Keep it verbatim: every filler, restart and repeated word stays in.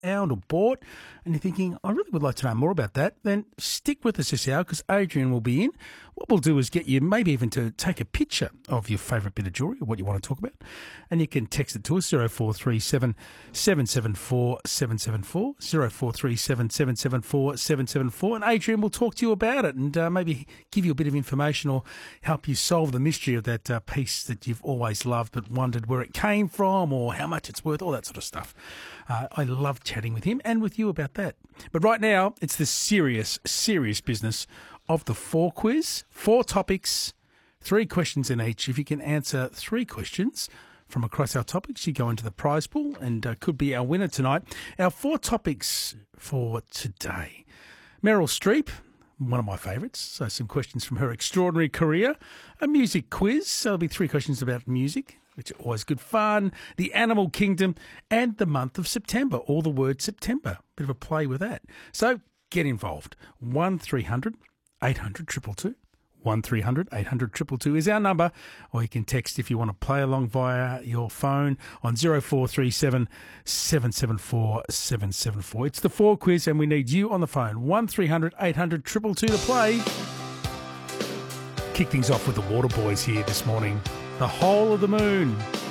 owned or bought, and you're thinking, I really would like to know more about that, then stick with us this hour because Adrian will be in. What we'll do is get you maybe even to take a picture of your favourite bit of jewellery or what you want to talk about, and you can text it to us, zero four three seven, seven seven four, seven seven four, zero four three seven, seven seven four, seven seven four, and Adrian will talk to you about it and uh, maybe give you a bit of information or help you solve the mystery of that uh, piece that you've always loved but wondered where it came from or how much it's worth, all that sort of stuff. Uh, I love chatting with him and with you about that. But right now, it's the serious, serious business of the four quiz. Four topics, three questions in each. If you can answer three questions from across our topics, you go into the prize pool and uh, could be our winner tonight. Our four topics for today. Meryl Streep, one of my favourites, so some questions from her extraordinary career. A music quiz, so there'll be three questions about music, which are always good fun. The Animal Kingdom and the month of September, or the word September. Bit of a play with that. So get involved. one three hundred, eight hundred, two two two. one three hundred, eight hundred, two two two is our number, or you can text if you want to play along via your phone on zero four three seven, seven seven four, seven seven four. It's the four quiz and we need you on the phone. one three hundred, eight hundred, two two two to play. Kick things off with the Water Boys here this morning. The Whole of the Moon.